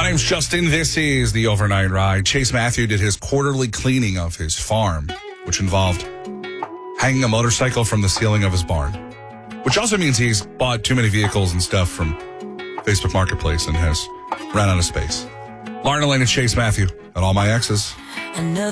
name's Justin. This is the Overnight Ride. Chase Matthew did his quarterly cleaning of his farm, which involved hanging a motorcycle from the ceiling of his barn, which also means he's bought too many vehicles and stuff from Facebook Marketplace and has ran out of space. Lauren Elaine and Chase Matthew and all my exes.